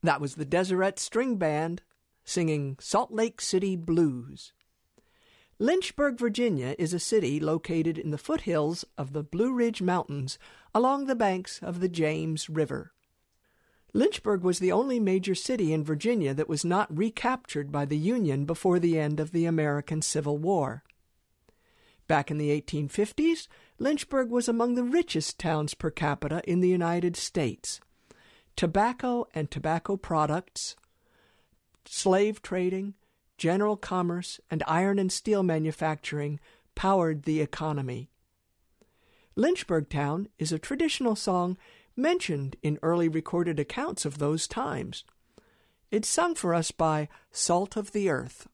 That was the Deseret String Band singing Salt Lake City Blues. Lynchburg, Virginia is a city located in the foothills of the Blue Ridge Mountains along the banks of the James River. Lynchburg was the only major city in Virginia that was not recaptured by the Union before the end of the American Civil War. Back in the 1850s, Lynchburg was among the richest towns per capita in the United States. Tobacco and tobacco products, slave trading, general commerce, and iron and steel manufacturing powered the economy. Lynchburg Town is a traditional song mentioned in early recorded accounts of those times. It's sung for us by Salt of the Earth.